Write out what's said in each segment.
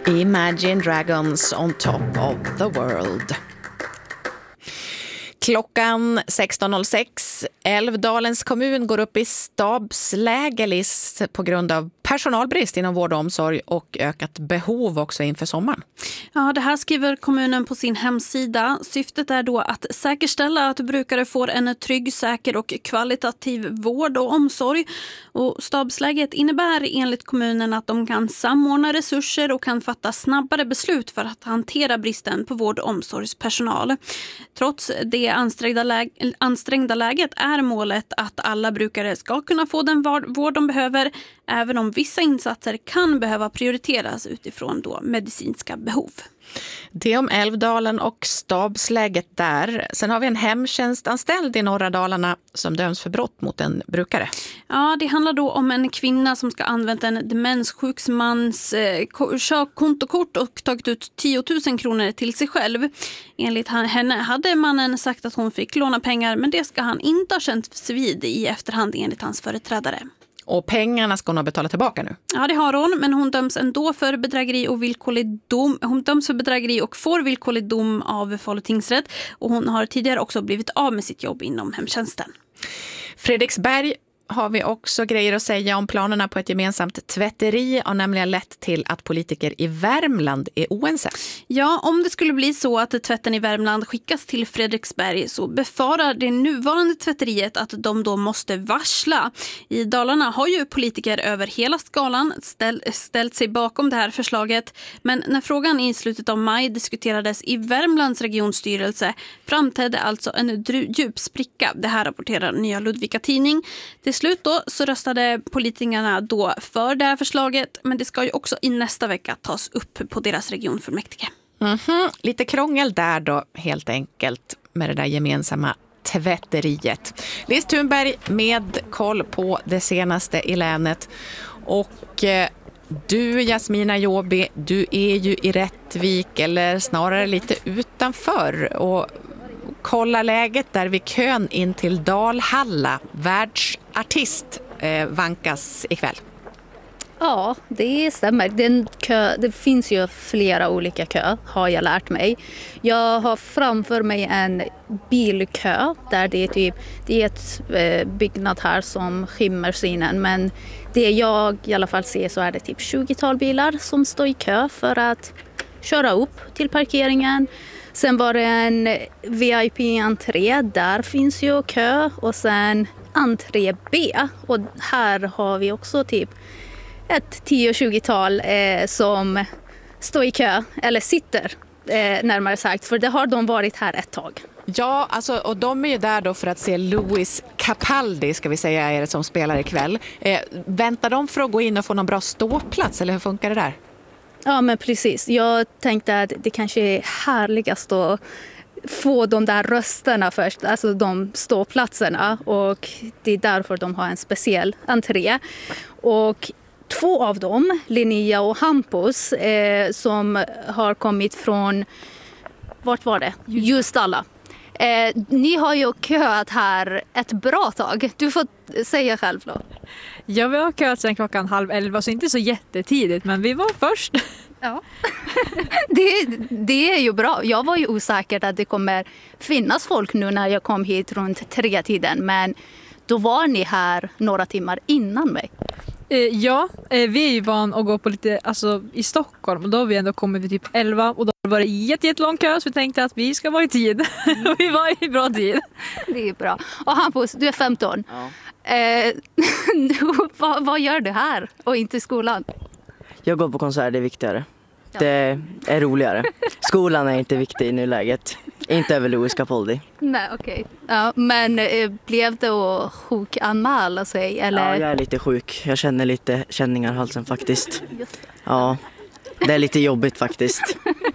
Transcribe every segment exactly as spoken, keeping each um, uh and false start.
Imagine Dragons on top of the world. Klockan sexton noll sex. Älvdalens kommun går upp i stabslägelis på grund av personalbrist inom vård och omsorg och ökat behov också inför sommaren. Ja, det här skriver kommunen på sin hemsida. Syftet är då att säkerställa att brukare får en trygg, säker och kvalitativ vård och omsorg. Och stabsläget innebär enligt kommunen att de kan samordna resurser och kan fatta snabbare beslut för att hantera bristen på vård- och omsorgspersonal. Trots det ansträngda, läge, ansträngda läget är målet att alla brukare ska kunna få den vård de behöver, även om vissa insatser kan behöva prioriteras utifrån då medicinska behov. Det om Älvdalen och stabsläget där. Sen har vi en hemtjänstanställd i norra Dalarna som döms för brott mot en brukare. Ja, det handlar då om en kvinna som ska använt en demenssjuksmans eh, kontokort och tagit ut tio tusen kronor till sig själv. Enligt henne hade mannen sagt att hon fick låna pengar, men det ska han inte ha känt vid i efterhand enligt hans företrädare. Och pengarna ska hon ha betalat tillbaka nu? Ja, det har hon, men hon döms ändå för bedrägeri och villkorlig dom. Hon döms för bedrägeri och får villkorlig dom av Falu tingsrätt. Och hon har tidigare också blivit av med sitt jobb inom hemtjänsten. Fredriksberg har vi också grejer att säga om planerna på ett gemensamt tvätteri och nämligen lett till att politiker i Värmland är oense. Ja, om det skulle bli så att tvätten i Värmland skickas till Fredriksberg så befarar det nuvarande tvätteriet att de då måste varsla. I Dalarna har ju politiker över hela skalan ställ, ställt sig bakom det här förslaget, men när frågan i slutet av maj diskuterades i Värmlands regionstyrelse framträdde alltså en djup spricka. Det här rapporterar Nya Ludvika tidning. Till slut då så röstade politikerna då för det här förslaget, men det ska ju också i nästa vecka tas upp på deras regionfullmäktige. Mm-hmm. Lite krångel där då helt enkelt med det där gemensamma tvätteriet. Liz Thunberg med koll på det senaste i länet. Och eh, du Jasmina Jobi, du är ju i Rättvik eller snarare lite utanför och kolla läget där vid kön in till Dalhalla. Världsartist eh, vankas ikväll. Ja, det stämmer. Den kö, det finns ju flera olika kö, har jag lärt mig. Jag har framför mig en bilkö där det är, typ, det är ett eh, byggnad här som skymmer synen. Men det jag i alla fall ser så är det typ tjugotal bilar som står i kö för att köra upp till parkeringen. Sen var det en V I P-entré, där finns ju kö. Och sen entré B. Och här har vi också typ ett tio-tjugotal eh, som står i kö, eller sitter eh, närmare sagt. För det har de varit här ett tag. Ja, alltså, och de är ju där då för att se Louis Capaldi, ska vi säga, är det som spelar ikväll. Eh, väntar de för att gå in och få någon bra ståplats, eller hur funkar det där? Ja, men precis. Jag tänkte att det kanske är härligast att få de där rösterna först, alltså de ståplatserna, och det är därför de har en speciell entré. Och två av dem, Linnea och Hampus, eh, som har kommit från, vart var det? Just alla. Eh, ni har ju köat här ett bra tag. Du får säga själv då. Ja, vi har köat sedan klockan halv elva, så inte så jättetidigt, men vi var först. Ja. det, det är ju bra. Jag var ju osäker att det kommer finnas folk nu när jag kom hit runt tre tiden, men då var ni här några timmar innan mig. Eh, ja, eh, vi är ju van att gå på lite, alltså i Stockholm, och då har vi ändå kommit vid typ elva, och då var det jätte, jättelång kö, så vi tänkte att vi ska vara i tid. Mm. Vi var i bra tid. Det är bra. Och Hampus, du är femton. Ja. Eh, vad, vad gör du här och inte i skolan? Jag går på konsert, det är viktigare. Ja. Det är roligare. Skolan är inte viktig i nuläget. Inte över Louis Capaldi. Nej, okej. Okay. Ja, men eh, blev det att sjukanmäla sig? Eller? Ja, jag är lite sjuk. Jag känner lite känningar i halsen faktiskt. Ja, det är lite jobbigt faktiskt.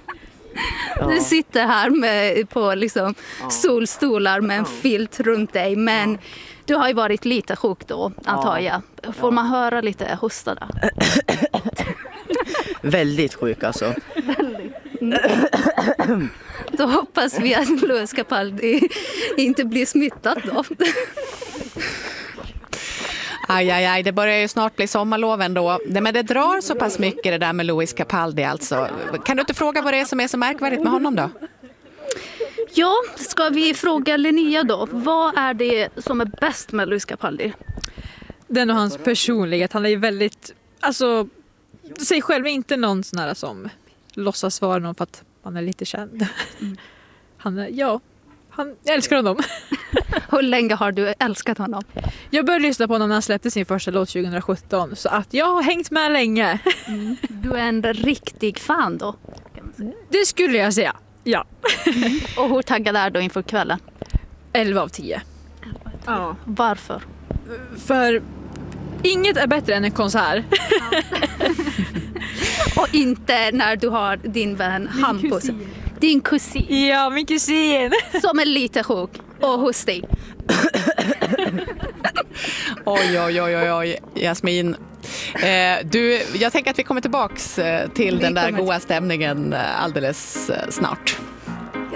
Ja. Du sitter här med, på liksom ja. solstolar med en ja. filt runt dig, men ja. du har ju varit lite sjuk då, antar jag. Får ja. man höra lite hosta då? Väldigt sjuk alltså. Väldigt. Mm. Då hoppas vi att Louis Capaldi inte blir smittad då. Aj, aj, aj, det börjar ju snart bli sommarlov ändå. Det, men det drar så pass mycket det där med Louis Capaldi alltså. Kan du inte fråga vad det är som är så märkvärdigt med honom då? Ja, ska vi fråga Linnea då? Vad är det som är bäst med Louis Capaldi? Det är nog hans personlighet. Han är ju väldigt, alltså, sig själv inte någon sån här som låtsas vara någon för att man är lite känd. Mm. Han är, ja, han, jag älskar honom. Hur länge har du älskat honom? Jag började lyssna på honom när han släppte sin första låt tjugo sjutton. Så att jag har hängt med länge. Mm. Du är en riktig fan då? Kan man säga. Det skulle jag säga, ja. Mm. Och hur taggad är du inför kvällen? elva av tio. Ja. Varför? För inget är bättre än en konsert. Ja. Och inte när du har din vän Hampus. Din kusin. Ja, min kusin. Som är lite sjuk. Och hos dig. Oj, oj, oj, oj, oj. Jasmin. Eh, du, jag tänker att vi kommer tillbaks till vi den där goda stämningen alldeles snart.